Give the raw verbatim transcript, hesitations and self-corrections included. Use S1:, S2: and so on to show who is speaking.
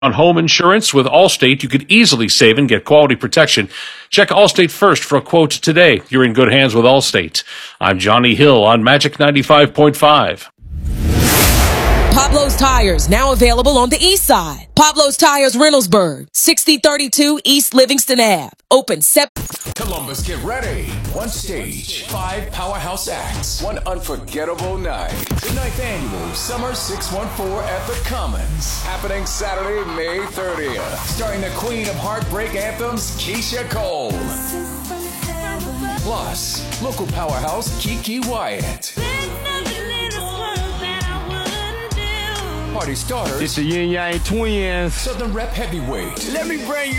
S1: On home insurance with Allstate, you could easily save and get quality protection. Check Allstate first for a quote today. You're in good hands with Allstate. I'm Johnny Hill on Magic ninety-five point five.
S2: Pablo's Tires, now available on the east side. Pablo's Tires, Reynoldsburg, sixty thirty-two East Livingston Avenue. Open seven.
S3: Columbus, get ready. One stage, five powerhouse acts, one unforgettable night. The ninth annual Summer six one four at the Commons. Happening Saturday, May thirtieth. Starring the queen of heartbreak anthems, Keisha Cole. Plus, local powerhouse, Kiki Wyatt. Party starters.
S4: It's the Yin Yang Twins.
S3: Southern Rep Heavyweight.
S4: Let me bring you